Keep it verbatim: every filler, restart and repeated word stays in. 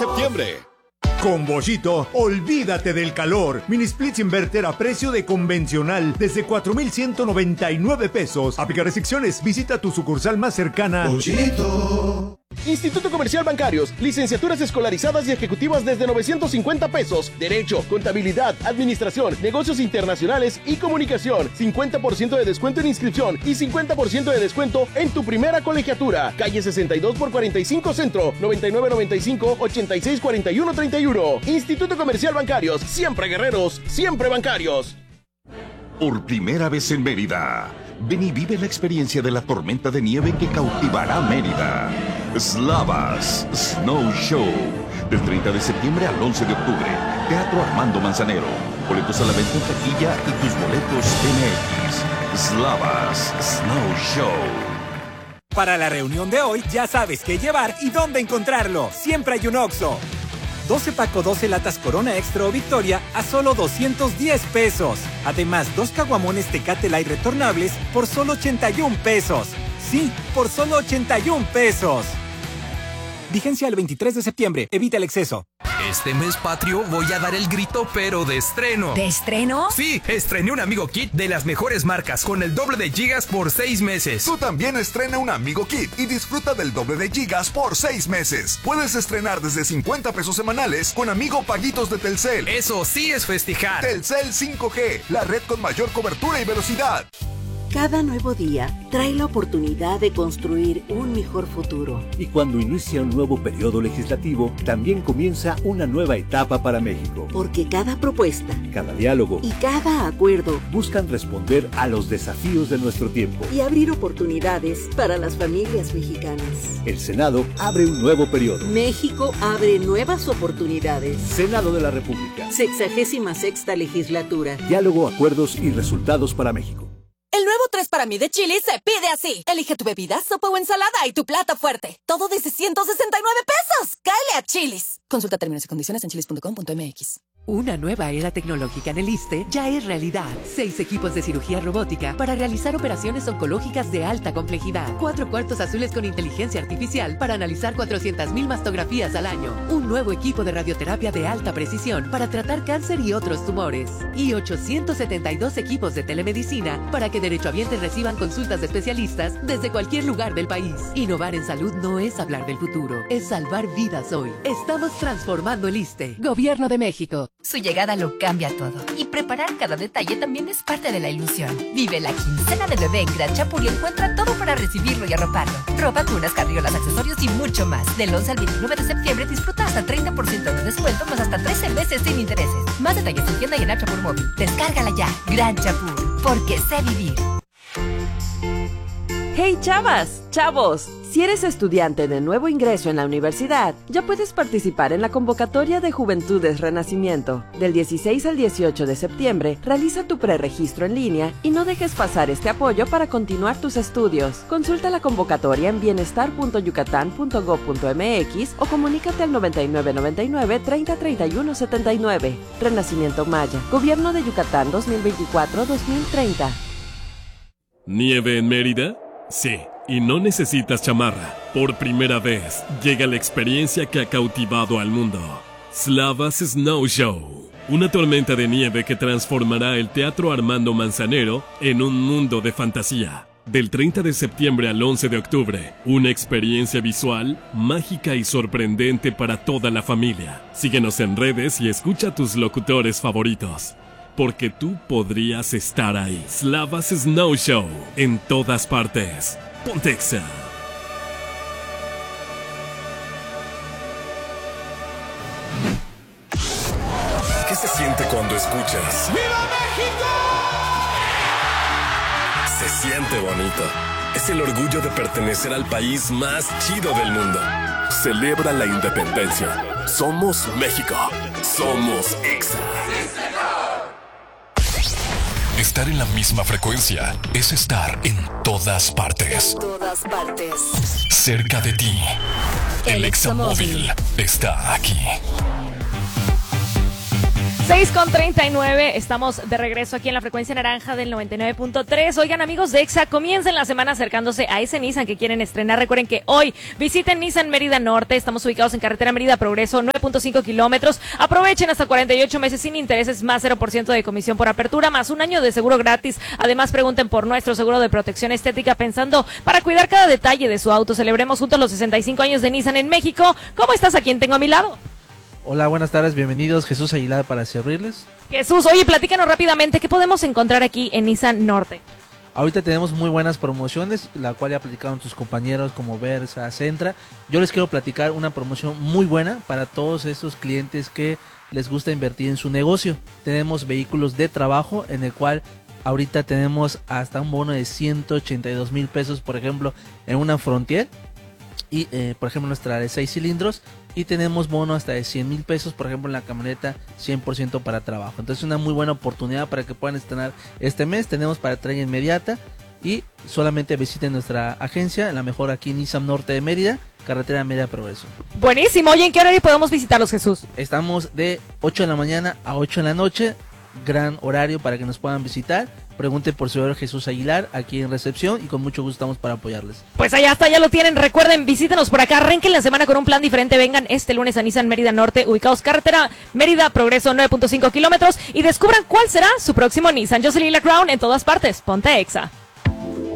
septiembre. Con Bollito, olvídate del calor. Mini Splits Inverter a precio de convencional desde cuatro mil ciento noventa y nueve pesos. Aplica restricciones. Visita tu sucursal más cercana. Bollito. Instituto Comercial Bancarios, licenciaturas escolarizadas y ejecutivas desde novecientos cincuenta pesos. Derecho, contabilidad, administración, negocios internacionales y comunicación. cincuenta por ciento de descuento en inscripción y cincuenta por ciento de descuento en tu primera colegiatura. Calle sesenta y dos por cuarenta y cinco Centro, noventa y nueve noventa y cinco, ochenta y seis cuarenta y uno treinta y uno. Instituto Comercial Bancarios, siempre guerreros, siempre bancarios. Por primera vez en Mérida, ven y vive la experiencia de la tormenta de nieve que cautivará Mérida. Slavas Snow Show, del treinta de septiembre al once de octubre. Teatro Armando Manzanero. Boletos a la venta en taquilla y tus boletos M X. Slavas Snow Show. Para la reunión de hoy ya sabes qué llevar y dónde encontrarlo. Siempre hay un Oxxo. doce paco doce latas Corona Extra o Victoria a solo doscientos diez pesos. Además, dos caguamones Tecate Light retornables por solo ochenta y un pesos. Sí, por solo ochenta y un pesos. Vigencia el veintitrés de septiembre. Evita el exceso. Este mes patrio voy a dar el grito, pero de estreno. ¿De estreno? Sí, estrené un Amigo Kit de las mejores marcas con el doble de gigas por seis meses. Tú también estrena un Amigo Kit y disfruta del doble de gigas por seis meses. Puedes estrenar desde cincuenta pesos semanales con Amigo Paguitos de Telcel. Eso sí es festejar. Telcel cinco G, la red con mayor cobertura y velocidad. Cada nuevo día trae la oportunidad de construir un mejor futuro. Y cuando inicia un nuevo periodo legislativo, también comienza una nueva etapa para México. Porque cada propuesta, cada diálogo y cada acuerdo buscan responder a los desafíos de nuestro tiempo y abrir oportunidades para las familias mexicanas. El Senado abre un nuevo periodo. México abre nuevas oportunidades. Senado de la República. Sexagésima sexta legislatura. Diálogo, acuerdos y resultados para México. El nuevo tres para mí de Chili's se pide así. Elige tu bebida, sopa o ensalada y tu plato fuerte. Todo desde ciento sesenta y nueve pesos. ¡Cáele a Chili's! Consulta términos y condiciones en chilis punto com punto m x. Una nueva era tecnológica en el ISSSTE ya es realidad. Seis equipos de cirugía robótica para realizar operaciones oncológicas de alta complejidad. Cuatro cuartos azules con inteligencia artificial para analizar cuatrocientas mil mastografías al año. Un nuevo equipo de radioterapia de alta precisión para tratar cáncer y otros tumores. Y ochocientos setenta y dos equipos de telemedicina para que derechohabientes reciban consultas de especialistas desde cualquier lugar del país. Innovar en salud no es hablar del futuro, es salvar vidas hoy. Estamos transformando el ISSSTE. Gobierno de México. Su llegada lo cambia todo. Y preparar cada detalle también es parte de la ilusión. Vive la quincena de bebé en Gran Chapur y encuentra todo para recibirlo y arroparlo. Ropa, cunas, carriolas, accesorios y mucho más. Del once al veintinueve de septiembre disfruta hasta treinta por ciento de descuento más hasta trece meses sin intereses. Más detalles en tienda y en App Chapur Móvil. Descárgala ya. Gran Chapur. Porque sé vivir. ¡Hey chavas! ¡Chavos! Si eres estudiante de nuevo ingreso en la universidad, ya puedes participar en la convocatoria de Juventudes Renacimiento. Del dieciséis al dieciocho de septiembre, realiza tu preregistro en línea y no dejes pasar este apoyo para continuar tus estudios. Consulta la convocatoria en bienestar punto yucatán punto gob punto m x o comunícate al noventa y nueve noventa y nueve, treinta, treinta y uno setenta y nueve. Renacimiento Maya. Gobierno de Yucatán dos mil veinticuatro a dos mil treinta. ¿Nieve en Mérida? Sí, y no necesitas chamarra. Por primera vez, llega la experiencia que ha cautivado al mundo. Slavas Snow Show. Una tormenta de nieve que transformará el Teatro Armando Manzanero en un mundo de fantasía. Del treinta de septiembre al once de octubre, una experiencia visual, mágica y sorprendente para toda la familia. Síguenos en redes y escucha a tus locutores favoritos. Porque tú podrías estar ahí. Slavas Snow Show. En todas partes. Pontexa. ¿Qué se siente cuando escuchas? ¡Viva México! Se siente bonito. Es el orgullo de pertenecer al país más chido del mundo. Celebra la independencia. Somos México. Somos Exa. Estar en la misma frecuencia es estar en todas partes. En todas partes. Cerca de ti. El, El Examóvil está aquí. seis con treinta y nueve, estamos de regreso aquí en la frecuencia naranja del noventa y nueve punto tres. Oigan, amigos de EXA, comiencen la semana acercándose a ese Nissan que quieren estrenar. Recuerden que hoy visiten Nissan Mérida Norte. Estamos ubicados en carretera Mérida Progreso, nueve punto cinco kilómetros. Aprovechen hasta cuarenta y ocho meses sin intereses, más cero por ciento de comisión por apertura, más un año de seguro gratis. Además, pregunten por nuestro seguro de protección estética, pensando para cuidar cada detalle de su auto. Celebremos juntos los sesenta y cinco años de Nissan en México. ¿Cómo estás? ¿A quién tengo a mi lado? Hola, buenas tardes, bienvenidos. Jesús Aguilar para servirles. Jesús, oye, platícanos rápidamente, ¿qué podemos encontrar aquí en Nissan Norte? Ahorita tenemos muy buenas promociones, la cual ya platicaron tus compañeros como Versa, Centra. Yo les quiero platicar una promoción muy buena para todos esos clientes que les gusta invertir en su negocio. Tenemos vehículos de trabajo en el cual ahorita tenemos hasta un bono de ciento ochenta y dos mil pesos, por ejemplo, en una Frontier. Y eh, por ejemplo nuestra de seis cilindros, y tenemos bono hasta de cien mil pesos, por ejemplo en la camioneta cien por ciento para trabajo. Entonces una muy buena oportunidad para que puedan estrenar este mes. Tenemos para entrega inmediata y solamente visiten nuestra agencia, la mejor aquí en Nissan Norte de Mérida, carretera Mérida Progreso. Buenísimo. Oye, ¿en qué horario podemos visitarlos, Jesús? Estamos de ocho de la mañana a ocho de la noche, gran horario para que nos puedan visitar. Pregunte por señor Jesús Aguilar aquí en recepción y con mucho gusto estamos para apoyarles. Pues allá está, ya lo tienen. Recuerden, visítenos por acá, arranquen la semana con un plan diferente. Vengan este lunes a Nissan Mérida Norte, ubicados carretera Mérida Progreso, nueve punto cinco kilómetros, y descubran cuál será su próximo Nissan. Yo soy Lila Crown, en todas partes. Ponte EXA.